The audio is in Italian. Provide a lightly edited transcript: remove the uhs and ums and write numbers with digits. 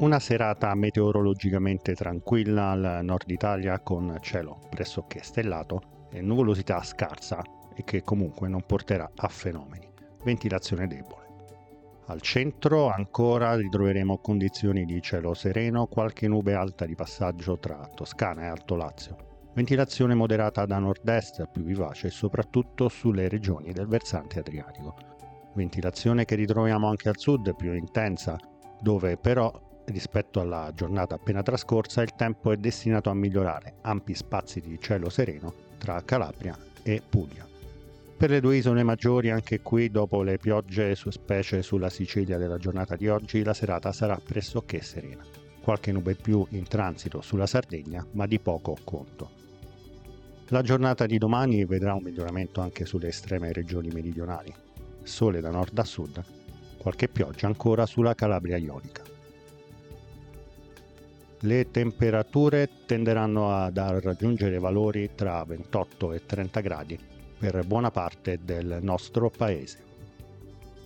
Una serata meteorologicamente tranquilla al nord Italia con cielo pressoché stellato e nuvolosità scarsa e che comunque non porterà a fenomeni. Ventilazione debole. Al centro ancora ritroveremo condizioni di cielo sereno, qualche nube alta di passaggio tra Toscana e Alto Lazio. Ventilazione moderata da nord-est, più vivace soprattutto sulle regioni del versante adriatico. Ventilazione che ritroviamo anche al sud, più intensa, dove però rispetto alla giornata appena trascorsa il tempo è destinato a migliorare, ampi spazi di cielo sereno tra Calabria e Puglia. Per le due isole maggiori, anche qui, dopo le piogge specie sulla Sicilia della giornata di oggi, la serata sarà pressoché serena. Qualche nube più in transito sulla Sardegna, ma di poco conto. La giornata di domani vedrà un miglioramento anche sulle estreme regioni meridionali. Sole da nord a sud, qualche pioggia ancora sulla Calabria ionica. Le temperature tenderanno a raggiungere valori tra 28 e 30 gradi per buona parte del nostro paese.